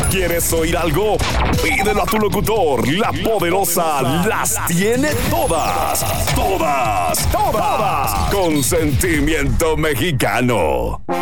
¿Quieres oír algo? Pídelo a tu locutor. La poderosa las tiene todas. Todas. Con sentimiento mexicano.